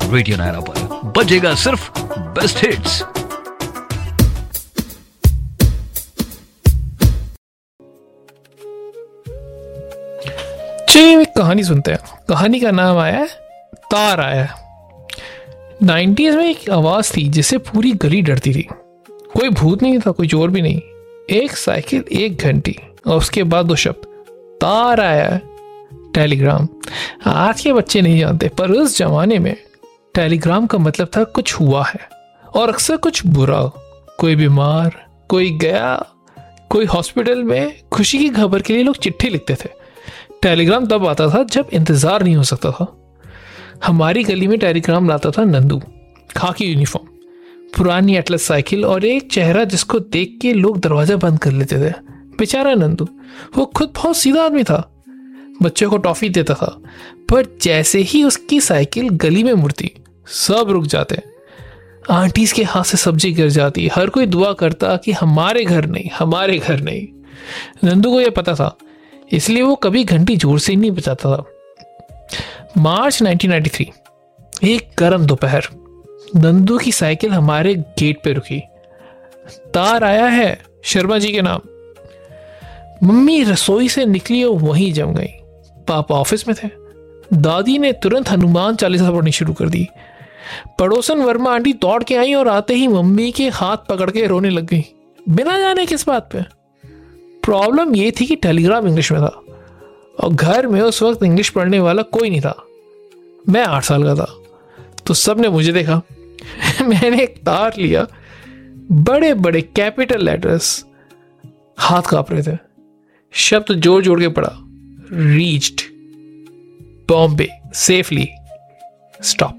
Radio Naira पर बजेगा सिर्फ बेस्ट हिट्स। चलिए एक कहानी सुनते हैं। कहानी का नाम आया है तार आया है। 90s में एक आवाज थी जिससे पूरी गली डरती थी। कोई भूत नहीं था, कोई चोर भी नहीं, एक साइकिल, एक घंटी और उसके बाद 2 शब्द, तार आया है। टेलीग्राम। आज के बच्चे नहीं जानते, पर उस जमाने में टेलीग्राम का मतलब था कुछ हुआ है, और अक्सर कुछ बुरा। कोई बीमार, कोई गया, कोई हॉस्पिटल में। खुशी की खबर के लिए लोग चिट्ठी लिखते थे। टेलीग्राम तब आता था जब इंतजार नहीं हो सकता था। हमारी गली में टेलीग्राम लाता था नंदू, खाकी यूनिफॉर्म, पुरानी एटलस साइकिल और एक चेहरा जिसको देख के लोग दरवाजा बंद कर लेते थे। बेचारा नंदू, वो खुद बहुत सीधा आदमी था, बच्चों को टॉफी देता था, पर जैसे ही उसकी साइकिल गली में मुड़ती सब रुक जाते। आंटीज के हाथ से सब्जी गिर जाती, हर कोई दुआ करता कि हमारे घर नहीं, हमारे घर नहीं। नंदू को यह पता था, इसलिए वो कभी घंटी जोर से नहीं बजाता था। मार्च 1993, एक गर्म दोपहर, नंदू की साइकिल हमारे गेट पे रुकी। तार आया है शर्मा जी के नाम। मम्मी रसोई से निकली और वहीं जम गई। पापा ऑफिस में थे। दादी ने तुरंत हनुमान चालीसा पढ़नी शुरू कर दी। पड़ोसन वर्मा आंटी दौड़ के आई और आते ही मम्मी के हाथ पकड़ के रोने लग गई, बिना जाने किस बात पे। प्रॉब्लम ये थी कि टेलीग्राम इंग्लिश में था और घर में उस वक्त इंग्लिश पढ़ने वाला कोई नहीं था। मैं 8 साल का था, तो सबने मुझे देखा। मैंने एक तार लिया, बड़े बड़े कैपिटल लेटर्स, हाथ कांप रहे थे। शब्द जोड़ जोड़ के पढ़ा, reached Bombay safely, stop,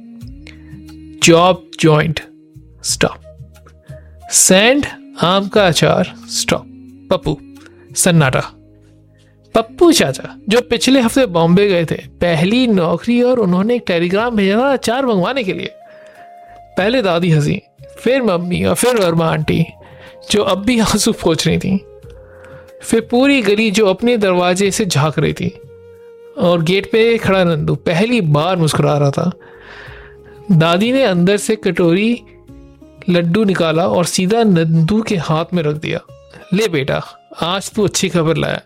job joint, stop, send आम का अचार, स्टॉप, पप्पू, सन्नाटा। पप्पू चाचा जो पिछले हफ्ते बॉम्बे गए थे, पहली नौकरी, और उन्होंने एक टेलीग्राम भेजा था अचार मंगवाने के लिए। पहले दादी हंसी, फिर मम्मी और फिर वर्मा आंटी जो अब भी आंसू पोंछ रही थी, फिर पूरी गली जो अपने दरवाजे से झांक रही थी, और गेट पे खड़ा नंदू पहली बार मुस्कुरा रहा था। दादी ने अंदर से कटोरी लड्डू निकाला और सीधा नंदू के हाथ में रख दिया। ले बेटा, आज तू अच्छी खबर लाया।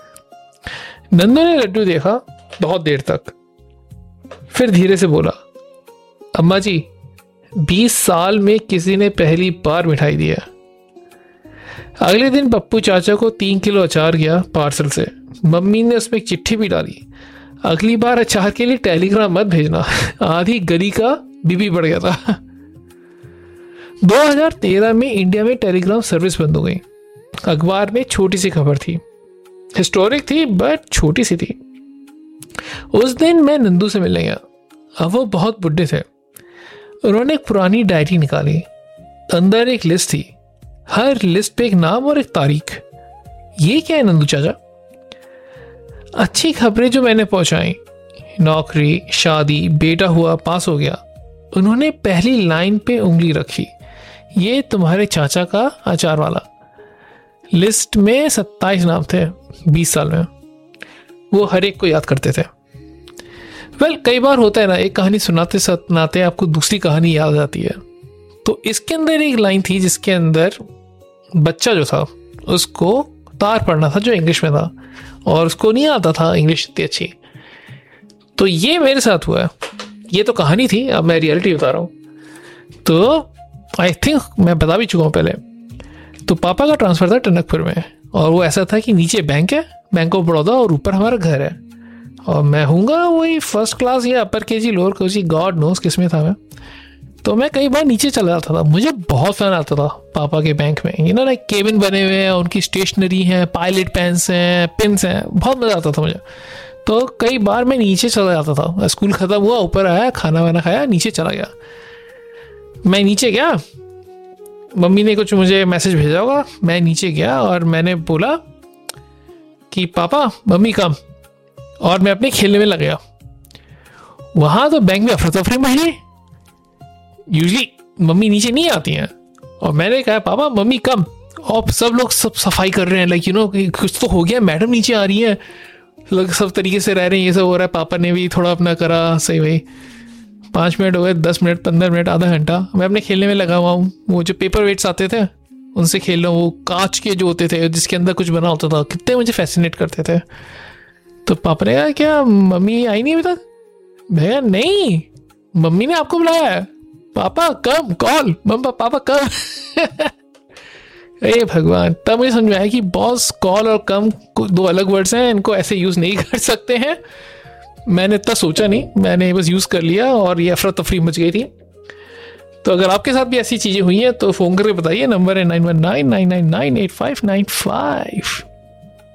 नंदू ने लड्डू देखा बहुत देर तक, फिर धीरे से बोला, अम्मा जी, 20 साल में किसी ने पहली बार मिठाई दिया। अगले दिन पप्पू चाचा को 3 किलो अचार गया पार्सल से। मम्मी ने उसमें एक चिट्ठी भी डाली, अगली बार अचार के लिए टेलीग्राम मत भेजना। आधी गली का बीबी बढ़ गया था। 2013 में इंडिया में टेलीग्राम सर्विस बंद हो गई। अखबार में छोटी सी खबर थी, हिस्टोरिक थी बट छोटी सी थी। उस दिन मैं नंदू से मिलने गया। अब वो बहुत बुढ़े थे। उन्होंने एक पुरानी डायरी निकाली, अंदर एक लिस्ट थी, हर लिस्ट पे एक नाम और एक तारीख। ये क्या है नंदू चाचा? अच्छी खबरें जो मैंने पहुंचाई, नौकरी, शादी, बेटा हुआ, पास हो गया। उन्होंने पहली लाइन पे उंगली रखी, ये तुम्हारे चाचा का अचार वाला। लिस्ट में 27 नाम थे 20 साल में। वो हर एक को याद करते थे। कई बार होता है ना, एक कहानी सुनाते सुनाते आपको दूसरी कहानी याद आती है। तो इसके अंदर एक लाइन थी जिसके अंदर बच्चा जो था उसको तार पढ़ना था जो इंग्लिश में था, और उसको नहीं आता था इंग्लिश इतनी अच्छी। तो ये मेरे साथ हुआ है। ये तो कहानी थी, अब मैं रियलिटी बता रहा हूँ। तो आई थिंक मैं बता भी चुका हूँ पहले। तो पापा का ट्रांसफर था टनकपुर में, और वो ऐसा था कि नीचे बैंक है, बैंक ऑफ बड़ौदा, और ऊपर हमारा घर है। और मैं हूँगा वही फर्स्ट क्लास या अपर KG, lower KG, God knows किस में था मैं। तो मैं कई बार नीचे चला जाता था। मुझे बहुत फैन आता था पापा के बैंक में। यू नो, लाइक केबिन बने हुए हैं, उनकी स्टेशनरी है, पायलट पेन्स हैं, पिन्स हैं, बहुत मज़ा आता था मुझे। तो कई बार मैं नीचे चला जाता था। स्कूल ख़त्म हुआ, ऊपर आया, खाना वाना खाया, नीचे चला गया। मैं नीचे गया, मम्मी ने कुछ मुझे मैसेज भेजा होगा, मैं नीचे गया और मैंने बोला कि पापा मम्मी कम, और मैं अपने खेलने में लग गया। वहाँ तो बैंक में अफरा तफरी मची। यूजली मम्मी नीचे नहीं आती हैं, और मैंने कहा पापा मम्मी कम, और सब लोग सब सफाई कर रहे हैं, लाइक यू नो कुछ तो हो गया, मैडम नीचे आ रही है, लोग सब तरीके से रह रहे हैं, ये सब हो रहा है। पापा ने भी थोड़ा अपना करा सही भाई। 5 मिनट हो गए, 10 मिनट, 15 मिनट, आधा घंटा, मैं अपने खेलने में लगा हुआ हूँ। वो जो पेपर वेट्स आते थे उनसे खेल रहा हूँ, वो कांच के जो होते थे जिसके अंदर कुछ बना होता था, कितने मुझे फैसिनेट करते थे। तो पापा ने कहा क्या मम्मी आई नहीं अभी तक? भैया नहीं, मम्मी ने आपको बुलाया है। पापा कम, कॉल, मम्मा पापा कम। अरे भगवान, तब मुझे समझ में आया कि बॉस, कॉल और कम 2 अलग वर्ड्स हैं, इनको ऐसे यूज नहीं कर सकते हैं। मैंने इतना सोचा नहीं, मैंने बस यूज कर लिया और ये अफरा तफरी मच गई थी। तो अगर आपके साथ भी ऐसी चीजें हुई हैं तो फोन करके बताइए, नंबर है 9199998595।